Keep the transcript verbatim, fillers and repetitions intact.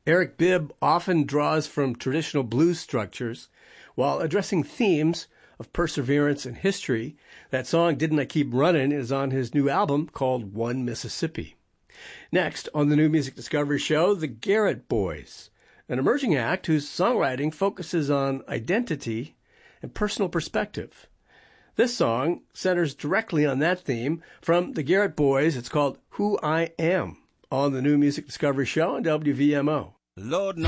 Eric Bibb often draws from traditional blues structures while addressing themes of perseverance and history. That song, Didn't I Keep Running, is on his new album called One Mississippi. Next, on the New Music Discovery Show, the Garrett Boys, an emerging act whose songwriting focuses on identity and personal perspective. This song centers directly on that theme. From the Garrett Boys, it's called Who I Am, on the New Music Discovery Show on W V M O. Lord